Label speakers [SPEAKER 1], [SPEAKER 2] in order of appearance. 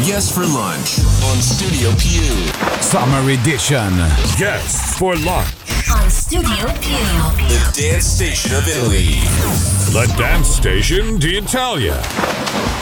[SPEAKER 1] Yes for Lunch on Studio Pew.
[SPEAKER 2] Summer Edition.
[SPEAKER 3] Yes for Lunch.
[SPEAKER 4] On Studio Pew.
[SPEAKER 1] The dance station of Italy.
[SPEAKER 3] The dance station d'Italia.